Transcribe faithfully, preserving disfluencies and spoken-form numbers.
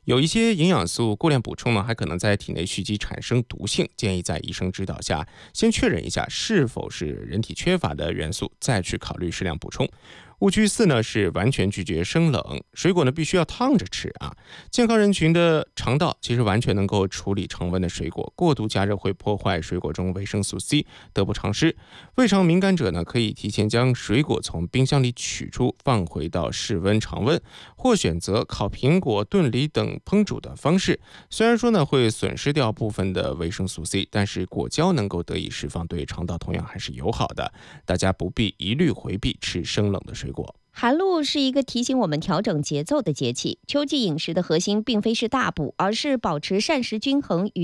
有一些营养素过量补充呢，还可能在体内蓄积产生毒性，建议在医生指导下，先确认一下是否是人体缺乏的元素，再去考虑适量补充。误区四呢是完全拒绝生冷，水果呢必须要烫着吃啊。健康人群的肠道其实完全能够处理常温的水果，过度加热会破坏水果中维生素 C， 得不偿失。胃肠敏感者呢可以提前将水果从冰箱里取出，放回到室温常温，或选择烤苹果、炖梨等烹煮的方式。虽然说呢会损失掉部分的维生素 C， 但是果胶能够得以释放，对肠道同样还是友好的。大家不必一律回避吃生冷的水果。 寒露是一个提醒我们调整节奏的节气，秋季饮食的核心并非是大补，而是保持膳食均衡与